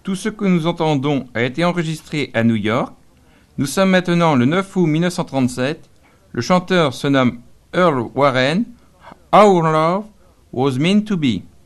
Tout ce que nous entendons a été enregistré à New York. Nous sommes maintenant le 9 août 1937. Le chanteur se nomme Earl Warren. Our Love Was Meant to Be.